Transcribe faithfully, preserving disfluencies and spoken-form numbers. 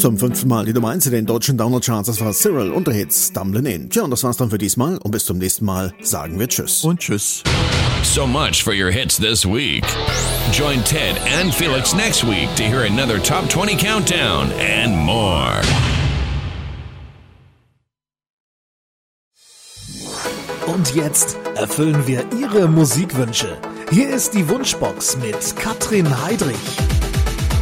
zum fünften Mal die Nummer eins in den deutschen Download-Charts. Das war Cyril und der Hit Stumbling In. Tja, und das war's dann für diesmal. Und bis zum nächsten Mal sagen wir Tschüss. Und Tschüss. So much for your hits this week. Join Ted and Felix next week to hear another Top twenty Countdown and more. Und jetzt erfüllen wir Ihre Musikwünsche. Hier ist die Wunschbox mit Katrin Heidrich.